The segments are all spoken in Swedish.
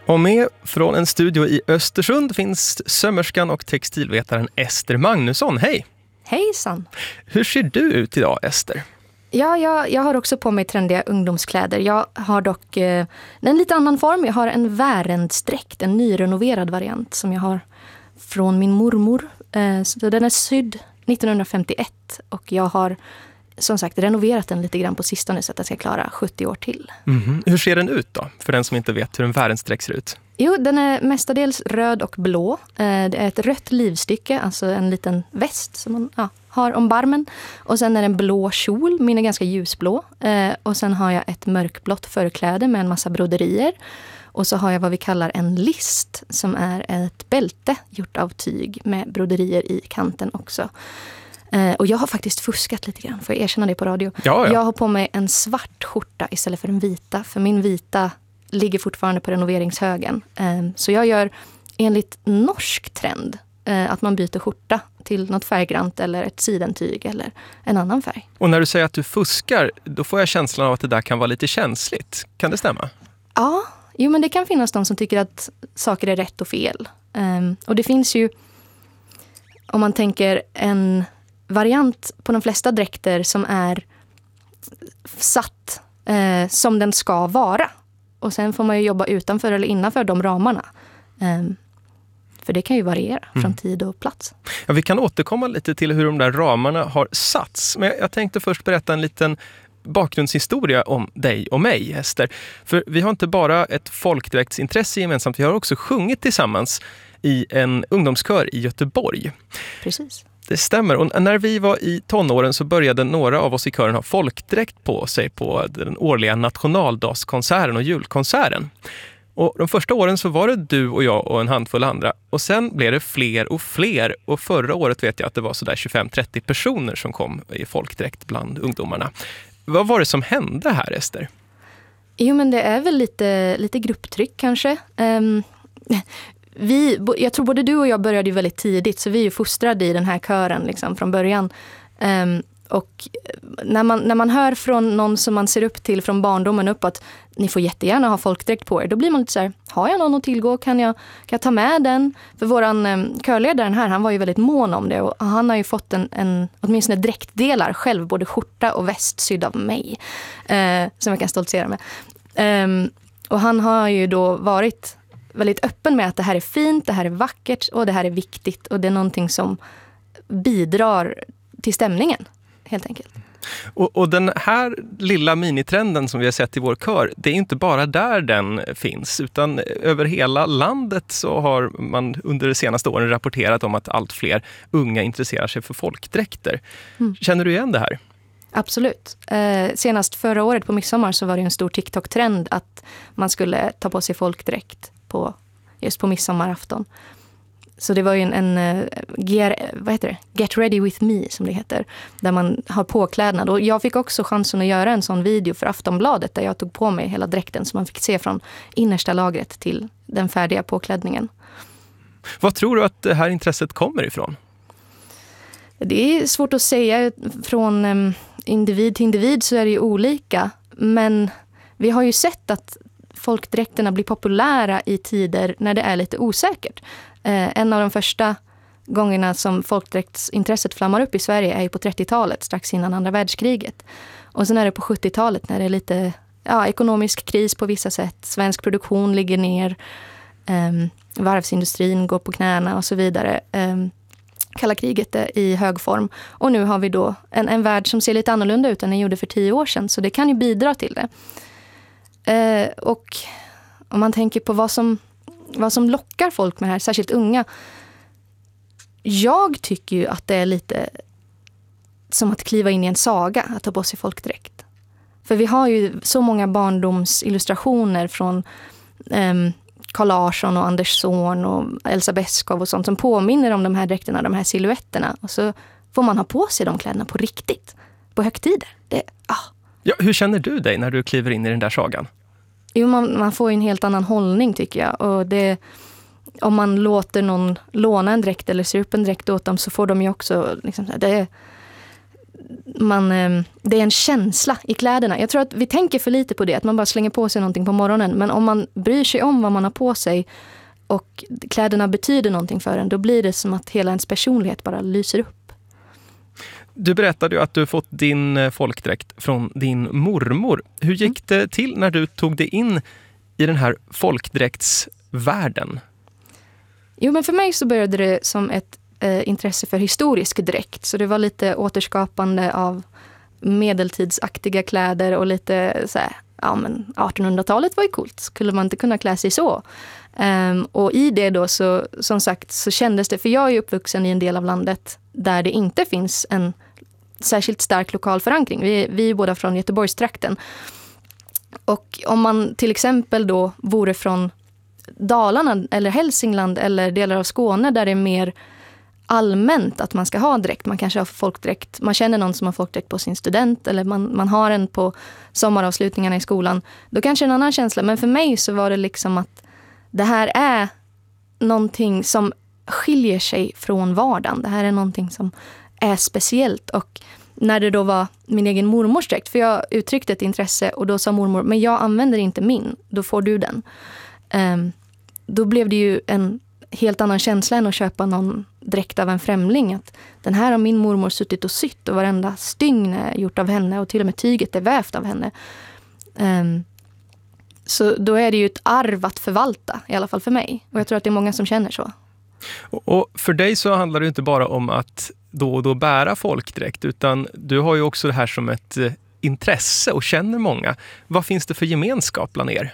Och med från en studio i Östersund finns sömmerskan och textilvetaren Ester Magnusson. Hej! Hejsan! Hur ser du ut idag, Ester? Ja, jag har också på mig trendiga ungdomskläder. Jag har dock en lite annan form. Jag har en Wärendsträkt, en nyrenoverad variant som jag har från min mormor. Så den är sydd 1951 och jag har som sagt renoverat den lite grann på sistone så att den ska klara 70 år till. Mm-hmm. Hur ser den ut då, för den som inte vet hur en Wärendsträkt ser ut? Jo, den är mestadels röd och blå. Det är ett rött livstycke, alltså en liten väst som man har om barmen. Och sen är det en blå kjol, min är ganska ljusblå. Och sen har jag ett mörkblått förkläde med en massa broderier. Och så har jag vad vi kallar en list som är ett bälte gjort av tyg med broderier i kanten också. Och jag har faktiskt fuskat lite grann, får jag erkänna det på radio. Ja. Jag har på mig en svart skjorta istället för en vita, för min vita ligger fortfarande på renoveringshögen. Så jag gör enligt norsk trend att man byter skjorta till något färggrant eller ett sidentyg eller en annan färg. Och när du säger att du fuskar, då får jag känslan av att det där kan vara lite känsligt. Kan det stämma? Ja, jo, men det kan finnas de som tycker att saker är rätt och fel. Och det finns ju, om man tänker en variant på de flesta dräkter som är satt som den ska vara. Och sen får man ju jobba utanför eller innanför de ramarna. För det kan ju variera från tid och plats. Ja, vi kan återkomma lite till hur de där ramarna har satts. Men jag tänkte först berätta en liten bakgrundshistoria om dig och mig, Ester. För vi har inte bara ett folkdräktsintresse gemensamt, vi har också sjungit tillsammans i en ungdomskör i Göteborg. Precis. Det stämmer. Och när vi var i tonåren så började några av oss i kören ha folkdräkt på sig på den årliga nationaldagskonserten och julkonserten. Och de första åren så var det du och jag och en handfull andra. Och sen blev det fler och fler. Och förra året vet jag att det var sådär 25-30 personer som kom i folkdräkt bland ungdomarna. Vad var det som hände här, Ester? Jo, men det är väl lite grupptryck kanske. Jag tror både du och jag började ju väldigt tidigt, så vi är ju fostrade i den här kören liksom från början. Och när man hör från någon som man ser upp till från barndomen upp att ni får jättegärna ha folkdräkt på er, då blir man lite så här, har jag någon att tillgå? Kan jag ta med den? För våran körledaren här, han var ju väldigt mån om det, och han har ju fått åtminstone dräktdelar själv, både skjorta och väst sydd av mig, som jag kan stoltsera med. Och han har ju då varit väldigt öppen med att det här är fint, det här är vackert och det här är viktigt, och det är någonting som bidrar till stämningen, helt enkelt. Och den här lilla minitrenden som vi har sett i vår kör, det är inte bara där den finns, utan över hela landet så har man under de senaste åren rapporterat om att allt fler unga intresserar sig för folkdräkter. Känner du igen det här? Absolut. Senast förra året på midsommar så var det en stor TikTok-trend att man skulle ta på sig folkdräkt just på midsommarafton. Så det var ju Get Ready With Me som det heter, där man har påklädnad. Och jag fick också chansen att göra en sån video för Aftonbladet där jag tog på mig hela dräkten, så man fick se från innersta lagret till den färdiga påklädningen. Vad tror du att det här intresset kommer ifrån? Det är svårt att säga. Från individ till individ så är det ju olika. Men vi har ju sett att folkdräkterna blir populära i tider när det är lite osäkert. En av de första gångerna som folkdräktsintresset flammar upp i Sverige är ju på 30-talet, strax innan andra världskriget. Och sen är det på 70-talet när det är lite ekonomisk kris på vissa sätt. Svensk produktion ligger ner, varvsindustrin går på knäna och så vidare. Kalla kriget är i hög form. Och nu har vi då en värld som ser lite annorlunda ut än den gjorde för 10 år sedan. Så det kan ju bidra till det. Och om man tänker på vad som lockar folk med det här, särskilt unga. Jag tycker ju att det är lite som att kliva in i en saga att ta på sig folkdräkt. För vi har ju så många barndomsillustrationer från Carl Larsson och Anders Zorn och Elsa Beskow och sånt som påminner om de här dräkterna, de här silhuetterna. Och så får man ha på sig de kläderna på riktigt, på högtider. Ja, hur känner du dig när du kliver in i den där sagan? Jo, man får ju en helt annan hållning tycker jag. Och om man låter någon låna en dräkt eller sy upp en dräkt åt dem, så får de ju också liksom, det är en känsla i kläderna. Jag tror att vi tänker för lite på det, att man bara slänger på sig någonting på morgonen. Men om man bryr sig om vad man har på sig och kläderna betyder någonting för en, då blir det som att hela ens personlighet bara lyser upp. Du berättade ju att du fått din folkdräkt från din mormor. Hur gick det till när du tog dig in i den här folkdräktsvärlden? Jo, men för mig så började det som ett intresse för historisk dräkt. Så det var lite återskapande av medeltidsaktiga kläder och lite så här, ja men 1800-talet var ju coolt. Skulle man inte kunna klä sig så? Och i det då så, som sagt, så kändes det, för jag är ju uppvuxen i en del av landet där det inte finns en särskilt stark lokal förankring. Vi är båda från Göteborgstrakten. Och om man till exempel då vore från Dalarna eller Hälsingland eller delar av Skåne där det är mer allmänt att man ska ha dräkt. Man kanske har folkdräkt. Man känner någon som har folkdräkt på sin student eller man har en på sommaravslutningarna i skolan. Då kanske en annan känsla. Men för mig så var det liksom att det här är någonting som skiljer sig från vardagen. Det här är någonting som är speciellt. Och när det då var min egen mormors dräkt, för jag uttryckte ett intresse och då sa mormor, men jag använder inte min, då får du den. Då blev det ju en helt annan känsla än att köpa någon dräkt av en främling. Att den här har min mormor suttit och sytt och varenda stygn är gjort av henne och till och med tyget är vävt av henne. Så då är det ju ett arv att förvalta, i alla fall för mig. Och jag tror att det är många som känner så. Och för dig så handlar det inte bara om att då och då bära folkdräkt, utan du har ju också det här som ett intresse och känner många. Vad finns det för gemenskap bland er?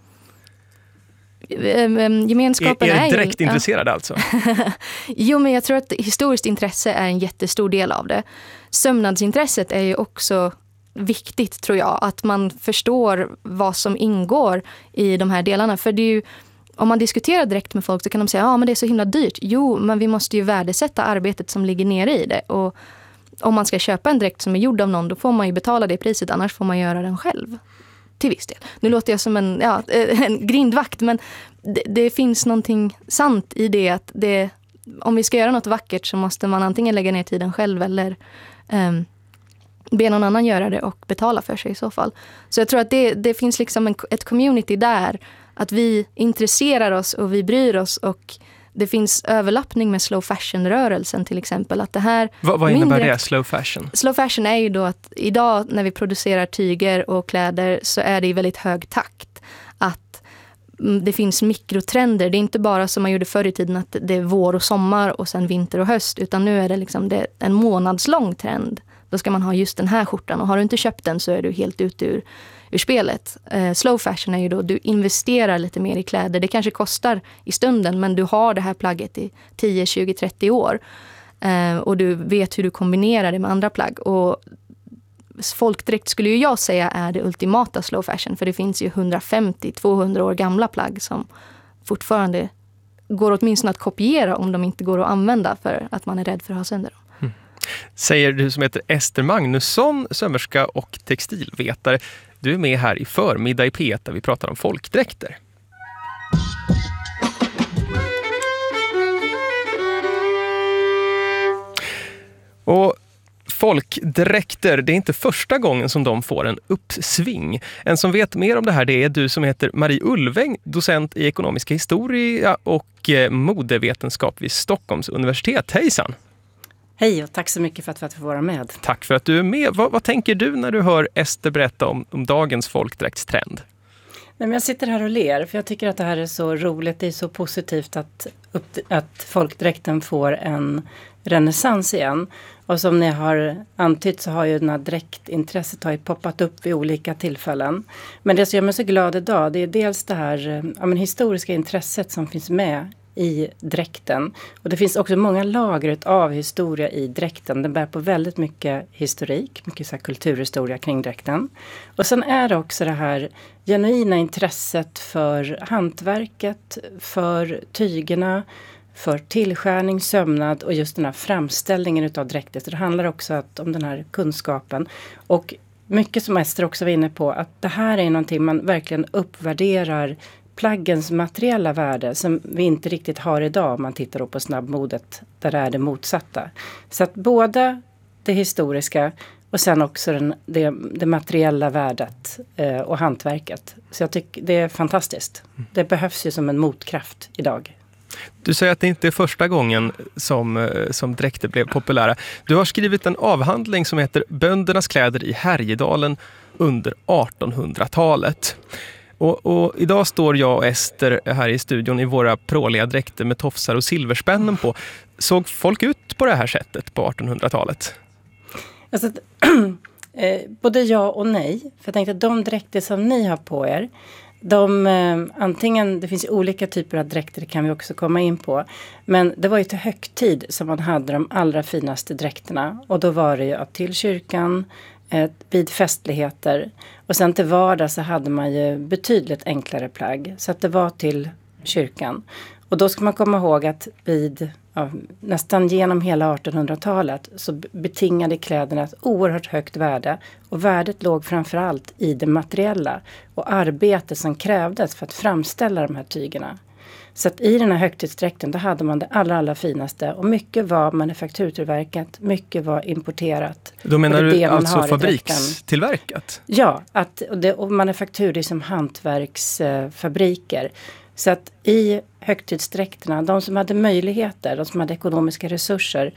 Gemenskapen är direkt intresserad alltså? Jo, men jag tror att historiskt intresse är en jättestor del av det. Sömnadsintresset är ju också viktigt, tror jag. Att man förstår vad som ingår i de här delarna. För det är ju, om man diskuterar direkt med folk så kan de säga, ja men det är så himla dyrt. Jo, men vi måste ju värdesätta arbetet som ligger nere i det. Och om man ska köpa en dräkt som är gjord av någon, då får man ju betala det priset, annars får man göra den själv. Till viss del. Nu låter jag som en grindvakt, men det finns någonting sant i det att om vi ska göra något vackert så måste man antingen lägga ner tiden själv eller be någon annan göra det och betala för sig i så fall. Så jag tror att det finns liksom ett community där, att vi intresserar oss och vi bryr oss, och det finns överlappning med slow fashion-rörelsen till exempel. Att det här vad innebär det, slow fashion? Slow fashion är ju då att idag när vi producerar tyger och kläder så är det i väldigt hög takt. Att det finns mikrotrender. Det är inte bara som man gjorde förr i tiden att det är vår och sommar och sen vinter och höst. Utan nu är det liksom en månadslång trend. Då ska man ha just den här skjortan. Och har du inte köpt den så är du helt ute ur spelet. Slow fashion är ju då du investerar lite mer i kläder. Det kanske kostar i stunden, men du har det här plagget i 10, 20, 30 år. Och du vet hur du kombinerar det med andra plagg. Och folkdräkt skulle ju jag säga är det ultimata slow fashion. För det finns ju 150-200 år gamla plagg som fortfarande går åtminstone att kopiera om de inte går att använda för att man är rädd för att ha sönder dem. Säger du som heter Ester Magnusson, sömmerska och textilvetare. Du är med här i förmiddag i P1 där vi pratar om folkdräkter. Och folkdräkter, det är inte första gången som de får en uppsving. En som vet mer om det här, det är du som heter Marie Ulväng, docent i ekonomiska historia och modevetenskap vid Stockholms universitet. Hejsan! Hej och tack så mycket för att jag får vara med. Tack för att du är med. Vad tänker du när du hör Ester berätta om dagens folkdräktstrend? Nej, men jag sitter här och ler för jag tycker att det här är så roligt. Det är så positivt att folkdräkten får en renässans igen. Och som ni har antytt så har ju den här dräktintresset poppat upp vid olika tillfällen. Men det som gör mig så glad idag, det är dels det här historiska intresset som finns med i dräkten. Och det finns också många lager av historia i dräkten. Den bär på väldigt mycket historik, mycket så här kulturhistoria kring dräkten. Och sen är det också det här genuina intresset för hantverket, för tygerna, för tillskärning, sömnad och just den här framställningen utav dräkter. Så det handlar också om den här kunskapen. Och mycket som Ester också var inne på, att det här är någonting man verkligen uppvärderar plaggens materiella värde som vi inte riktigt har idag om man tittar på snabbmodet där det är det motsatta. Så att båda det historiska och sen också det materiella värdet och hantverket. Så jag tycker det är fantastiskt. Det behövs ju som en motkraft idag. Du säger att det inte är första gången som dräkter blev populära. Du har skrivit en avhandling som heter Böndernas kläder i Härjedalen under 1800-talet. Och idag står jag och Ester här i studion i våra pråliga dräkter med tofsar och silverspännen på. Såg folk ut på det här sättet på 1800-talet? Alltså, både ja och nej. För jag tänkte att de dräkter som ni har på er, antingen, det finns olika typer av dräkter, det kan vi också komma in på. Men det var ju till högtid som man hade de allra finaste dräkterna. Och då var det ju till kyrkan, vid festligheter. Och sen till vardag så hade man ju betydligt enklare plagg. Så att det var till kyrkan. Och då ska man komma ihåg att nästan genom hela 1800-talet så betingade kläderna ett oerhört högt värde. Och värdet låg framförallt i det materiella och arbetet som krävdes för att framställa de här tygerna. Så att i den här högtidsdräkten då hade man det allra finaste. Och mycket var manufakturtillverkat, mycket var importerat. Då menar du alltså fabrikstillverkat? Ja, och manufaktur är som hantverksfabriker. Så att i högtidsdräkterna, de som hade möjligheter, de som hade ekonomiska resurser,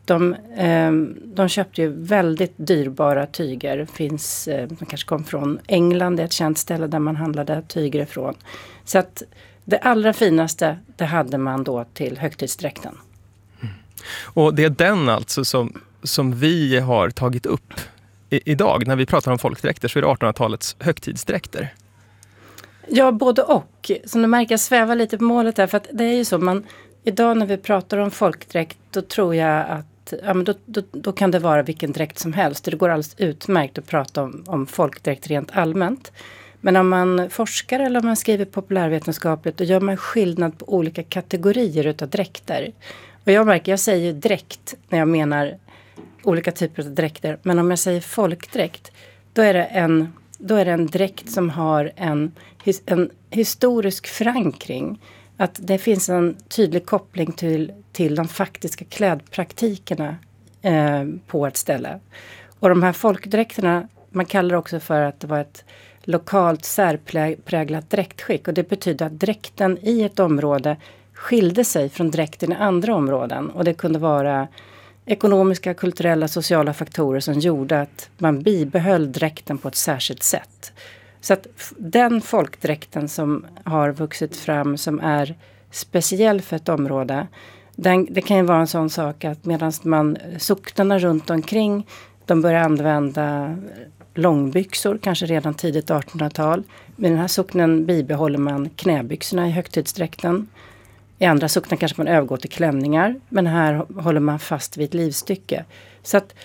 de köpte ju väldigt dyrbara tyger. De kanske kom från England, det är ett känt ställe där man handlade tyger ifrån. Så att det allra finaste, det hade man då till högtidsdräkten. Mm. Och det är den alltså som vi har tagit upp idag. När vi pratar om folkdräkter så är det 1800-talets högtidsdräkter. Ja, både och. Som du märker, jag svävar lite på målet där. För att det är ju så, idag när vi pratar om folkdräkt, då tror jag att då kan det vara vilken dräkt som helst. Det går alldeles utmärkt att prata om folkdräkt rent allmänt. Men om man forskar eller om man skriver populärvetenskapligt, då gör man skillnad på olika kategorier utav dräkter. Och jag säger dräkt när jag menar olika typer av dräkter. Men om jag säger folkdräkt, då är det en dräkt som har en historisk förankring. Att det finns en tydlig koppling till de faktiska klädpraktikerna på ett ställe. Och de här folkdräkterna, man kallar det också för att det var ett lokalt särpräglat dräktskick. Och det betyder att dräkten i ett område skilde sig från dräkten i andra områden. Och det kunde vara ekonomiska, kulturella, sociala faktorer som gjorde att man bibehöll dräkten på ett särskilt sätt. Så att den folkdräkten som har vuxit fram som är speciell för ett område, det kan ju vara en sån sak att medan socknarna runt omkring, de börjar använda långbyxor, kanske redan tidigt 1800-tal. Med den här socknen bibehåller man knäbyxorna i högtidsdräkten. I andra socknar kanske man övergår till klänningar, men här håller man fast vid ett livstycke. Så att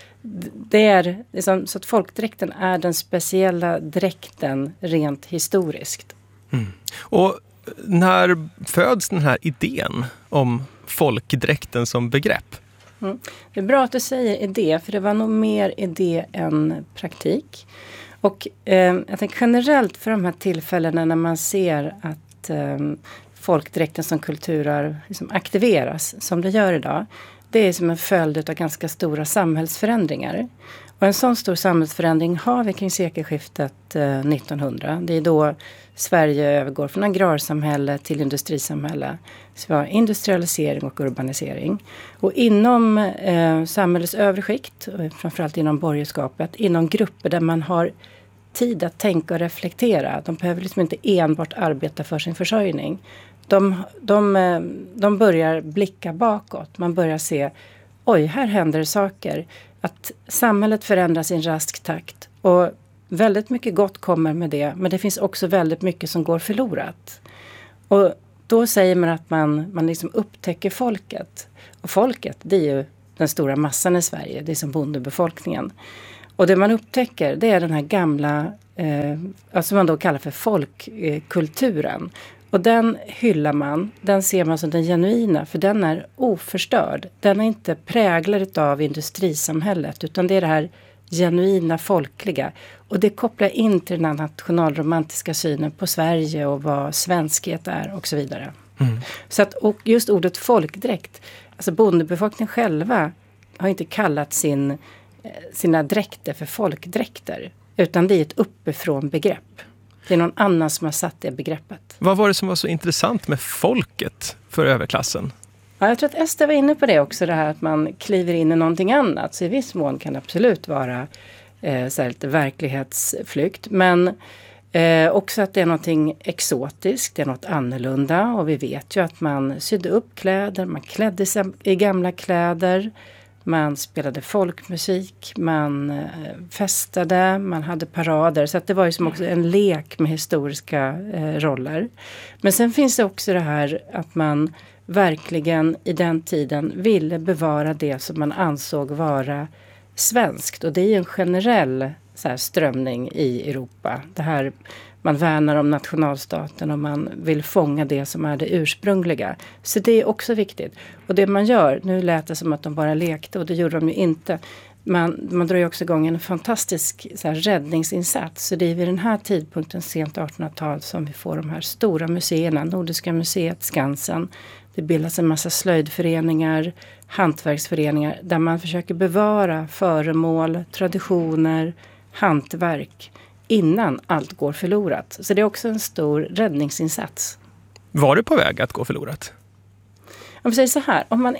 så att folkdräkten är den speciella dräkten rent historiskt. Mm. Och när föds den här idén om folkdräkten som begrepp? Mm. Det är bra att du säger idé, för det var nog mer idé än praktik. Och jag tänker generellt för de här tillfällena när man ser att folkdräkten som kulturarv liksom aktiveras som det gör idag. Det är som en följd av ganska stora samhällsförändringar. Och en sån stor samhällsförändring har vi kring sekelskiftet 1900. Det är då Sverige övergår från agrarsamhälle till industrisamhälle. Så vi har industrialisering och urbanisering. Och inom samhällets övre skikt, framförallt inom borgerskapet, inom grupper där man har tid att tänka och reflektera. De behöver liksom inte enbart arbeta för sin försörjning. De börjar blicka bakåt. Man börjar se, oj, här händer saker. Att samhället förändras i en rask takt. Och väldigt mycket gott kommer med det. Men det finns också väldigt mycket som går förlorat. Och då säger man att man liksom upptäcker folket. Och folket, det är ju den stora massan i Sverige. Det är som bondebefolkningen. Och det man upptäcker, det är den här gamla, som man då kallar för folkkulturen. Och den hyllar man, den ser man som den genuina, för den är oförstörd. Den är inte präglad av industrisamhället, utan det är det här genuina folkliga. Och det kopplar in till den här nationalromantiska synen på Sverige och vad svenskhet är och så vidare. Mm. Så att, och just ordet folkdräkt, alltså bondebefolkningen själva har inte kallat sin sina dräkter för folkdräkter. Utan det är ett uppifrån begrepp. Det är någon annan som har satt det begreppet. Vad var det som var så intressant med folket för överklassen? Ja, jag tror att Ester var inne på det också, det här att man kliver in i någonting annat. Så i viss mån kan det absolut vara så här lite verklighetsflykt. Men också att det är någonting exotiskt, det är något annorlunda. Och vi vet ju att man sydde upp kläder, man klädde sig i gamla kläder. Man spelade folkmusik, man festade, man hade parader. Så att det var ju som också en lek med historiska roller. Men sen finns det också det här att man verkligen i den tiden ville bevara det som man ansåg vara svenskt. Och det är ju en generell så här, strömning i Europa. Det här, man värnar om nationalstaten och man vill fånga det som är det ursprungliga. Så det är också viktigt. Och det man gör, nu lät det som att de bara lekte och det gjorde de ju inte. Man drar ju också igång en fantastisk så här, räddningsinsats. Så det är vid den här tidpunkten, sent 1800-tal, som vi får de här stora museerna. Nordiska museet, Skansen. Det bildas en massa slöjdföreningar, hantverksföreningar där man försöker bevara föremål, traditioner, hantverk innan allt går förlorat. Så det är också en stor räddningsinsats. Var det på väg att gå förlorat? Om vi säger så här, om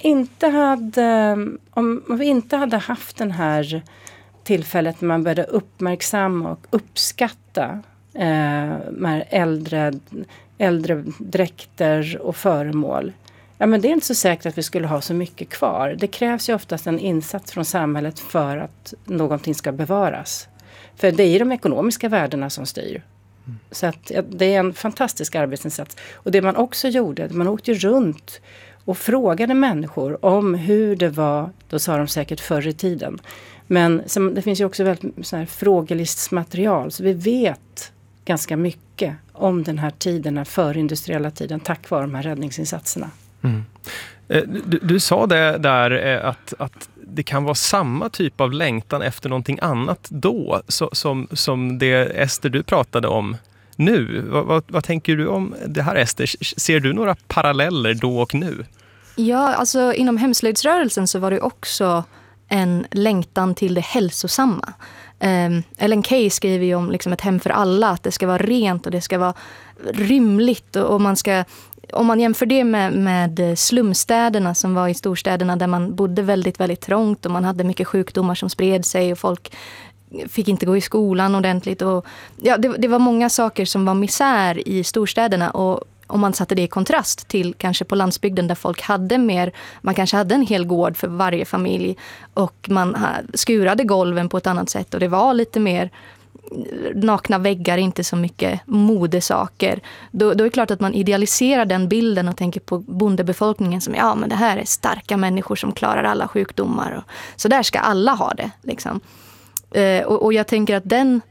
vi inte hade haft den här tillfället när man började uppmärksamma och uppskatta de här äldre dräkter och föremål. Ja, men det är inte så säkert att vi skulle ha så mycket kvar. Det krävs ju oftast en insats från samhället för att någonting ska bevaras. För det är de ekonomiska värdena som styr. Så att det är en fantastisk arbetsinsats. Och det man också gjorde, man åkte runt och frågade människor om hur det var, då sa de säkert förr i tiden. Men det finns ju också väldigt så här frågelistsmaterial, så vi vet ganska mycket om den här tiden, den förindustriella tiden, tack vare de här räddningsinsatserna. Mm. Du sa det där att det kan vara samma typ av längtan efter någonting annat då som det Ester du pratade om nu. Vad tänker du om det här, Ester? Ser du några paralleller då och nu? Ja, alltså inom hemslöjdsrörelsen så var det också en längtan till det hälsosamma. Ellen Key skriver ju om liksom ett hem för alla, att det ska vara rent och det ska vara rymligt och man ska, om man jämför det med slumstäderna som var i storstäderna där man bodde väldigt, väldigt trångt och man hade mycket sjukdomar som spred sig och folk fick inte gå i skolan ordentligt. Och, ja, det var många saker som var misär i storstäderna, och om man satte det i kontrast till kanske på landsbygden där folk hade mer, man kanske hade en hel gård för varje familj och man skurade golven på ett annat sätt och det var lite mer nakna väggar, inte så mycket modesaker. Då är det klart att man idealiserar den bilden och tänker på bondebefolkningen som, ja men det här är starka människor som klarar alla sjukdomar. Och, så där ska alla ha det. Liksom. Och jag tänker att den...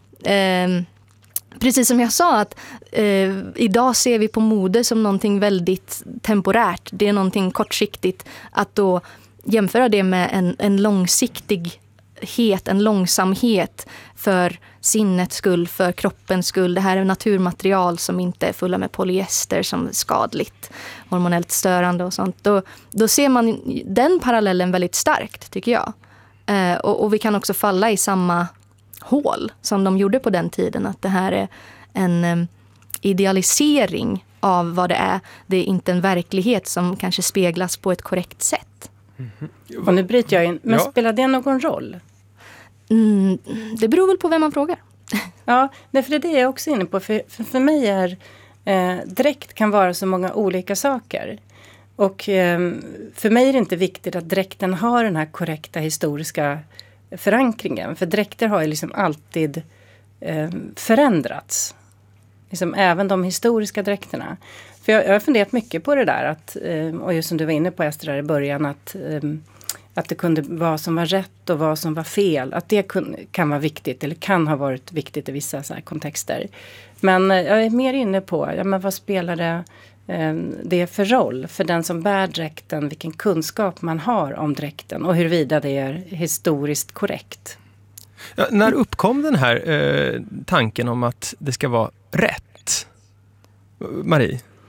precis som jag sa, att idag ser vi på mode som någonting väldigt temporärt. Det är någonting kortsiktigt. Att då jämföra det med en långsiktighet, en långsamhet för sinnets skull, för kroppens skull. Det här är naturmaterial som inte är fulla med polyester som är skadligt, hormonellt störande och sånt. Då ser man den parallellen väldigt starkt, tycker jag. Och vi kan också falla i samma hål som de gjorde på den tiden, att det här är en idealisering av vad det är. Det är inte en verklighet som kanske speglas på ett korrekt sätt. Mm-hmm. Och nu bryter jag in, men spelar det någon roll? Det beror väl på vem man frågar. Ja, för det är det jag också inne på. För mig är dräkt kan vara så många olika saker. Och för mig är det inte viktigt att dräkten har den här korrekta historiska förankringen. För dräkter har ju liksom alltid förändrats. Liksom även de historiska dräkterna. För jag har funderat mycket på det där. Och just som du var inne på, Ester, där i början. Att det kunde vara som var rätt och vad som var fel. Att det kan vara viktigt eller kan ha varit viktigt i vissa så här kontexter. Men jag är mer inne på, men vad spelar det för roll för den som bär dräkten, vilken kunskap man har om dräkten och huruvida det är historiskt korrekt. Ja, när uppkom den här tanken om att det ska vara rätt? Marie?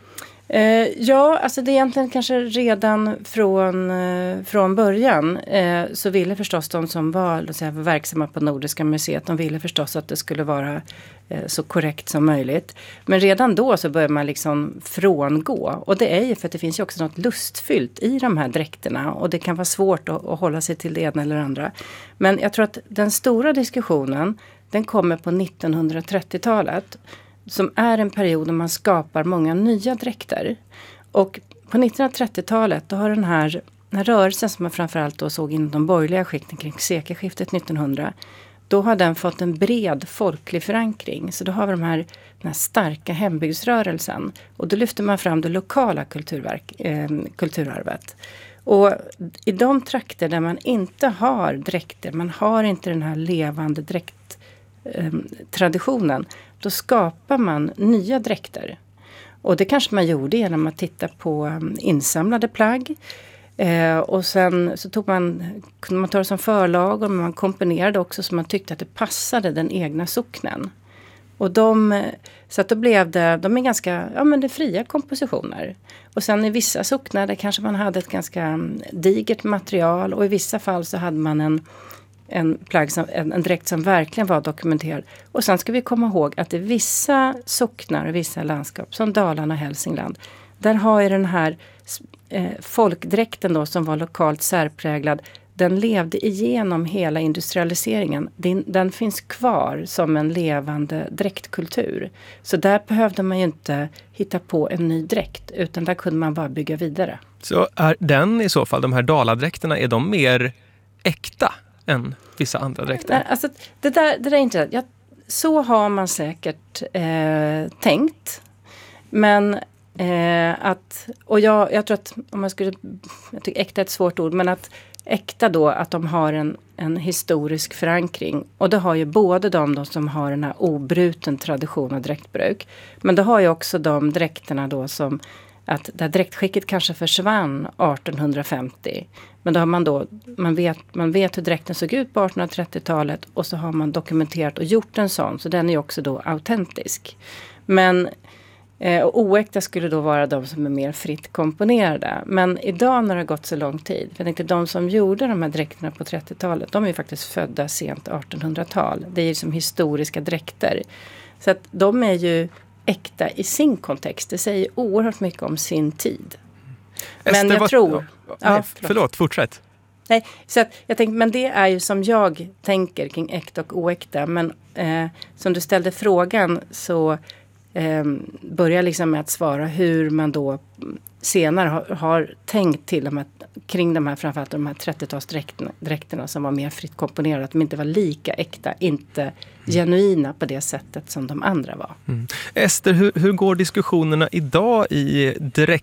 Ja, alltså det är egentligen kanske redan från början så ville förstås de som var verksamma på Nordiska museet, de ville förstås att det skulle vara så korrekt som möjligt. Men redan då så börjar man liksom frångå, och det är ju för att det finns ju också något lustfyllt i de här dräkterna och det kan vara svårt att hålla sig till det ena eller andra. Men jag tror att den stora diskussionen, den kommer på 1930-talet. Som är en period när man skapar många nya dräkter. Och på 1930-talet då har den här rörelsen som man framförallt då såg inom de borgerliga skikten kring sekelskiftet 1900. Då har den fått en bred folklig förankring. Så då har vi den här starka hembygdsrörelsen. Och då lyfter man fram det lokala kulturarvet. Och i de trakter där man inte har dräkter, man har inte den här levande dräkttraditionen, då skapar man nya dräkter. Och det kanske man gjorde genom att titta på insamlade plagg. Och sen så kunde man ta det som förlag och man komponerade också så man tyckte att det passade den egna socknen. Och så att då blev de är ganska, det är fria kompositioner. Och sen i vissa socknar där kanske man hade ett ganska digert material och i vissa fall så hade man en dräkt som verkligen var dokumenterad. Och sen ska vi komma ihåg att i vissa socknar och vissa landskap som Dalarna och Hälsingland, där har ju den här folkdräkten då som var lokalt särpräglad, den levde igenom hela industrialiseringen. Den finns kvar som en levande dräktkultur. Så där behövde man ju inte hitta på en ny dräkt, utan där kunde man bara bygga vidare. Så är den i så fall, de här daladräkterna, är de mer äkta än vissa andra dräkter? Alltså, det där är inte... så har man säkert tänkt. Men jag tror att jag tycker äkta är ett svårt ord, men att äkta då att de har en historisk förankring. Och det har ju både de som har den här obruten tradition av dräktbruk. Men det har ju också de dräkterna då som att där dräktskicket kanske försvann 1850. Men då har man vet hur dräkten såg ut på 1830-talet och så har man dokumenterat och gjort en sån. Så den är ju också då autentisk. Men och oäkta skulle då vara de som är mer fritt komponerade. Men idag när det har gått så lång tid, för jag tänkte de som gjorde de här dräkterna på 30-talet, de är ju faktiskt födda sent 1800-tal. Det är ju som historiska dräkter. Så att de är ju äkta i sin kontext. Det säger oerhört mycket om sin tid. Men jag tror... Förlåt, fortsätt. Nej, så att jag tänkte, men det är ju som jag tänker kring äkta och oäkta. Men som du ställde frågan så börjar liksom med att svara hur man då senare har tänkt till kring de här, framförallt de här 30-talsdräkterna som var mer fritt komponerade, att de inte var lika äkta, inte genuina på det sättet som de andra var. Ester, hur går diskussionerna idag i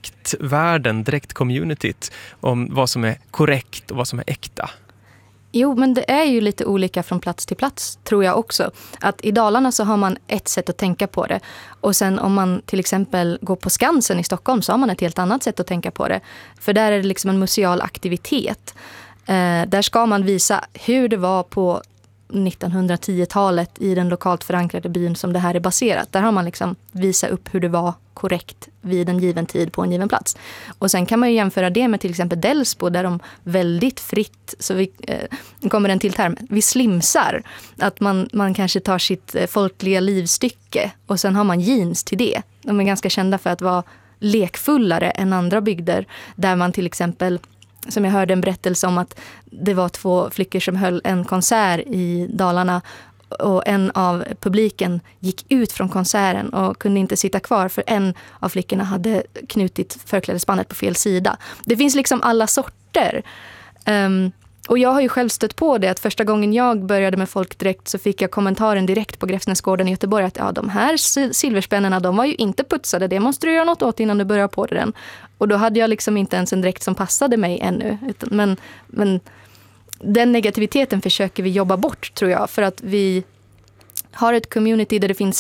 dräktcommunityt om vad som är korrekt och vad som är äkta? Jo, men det är ju lite olika från plats till plats, tror jag också. Att i Dalarna så har man ett sätt att tänka på det. Och sen om man till exempel går på Skansen i Stockholm så har man ett helt annat sätt att tänka på det. För där är det liksom en museal aktivitet. Där ska man visa hur det var på 1910-talet i den lokalt förankrade byn som det här är baserat. Där har man liksom visat upp hur det var korrekt vid en given tid på en given plats. Och sen kan man ju jämföra det med till exempel Delsbo där de väldigt fritt, så kommer en till term, vi slimsar. Att man kanske tar sitt folkliga livsstycke och sen har man jeans till det. De är ganska kända för att vara lekfullare än andra bygder där man till exempel, som jag hörde en berättelse om att det var 2 flickor som höll en konsert i Dalarna och en av publiken gick ut från konserten och kunde inte sitta kvar för en av flickorna hade knutit förklädesbandet på fel sida. Det finns liksom alla sorter. Och jag har ju själv stött på det att första gången jag började med folkdräkt så fick jag kommentaren direkt på Gräfsnäsgården i Göteborg att de här silverspännena, de var ju inte putsade, det måste du göra något åt innan du börjar på den. Och då hade jag liksom inte ens en dräkt som passade mig ännu. Men den negativiteten försöker vi jobba bort, tror jag, för att vi har ett community där det finns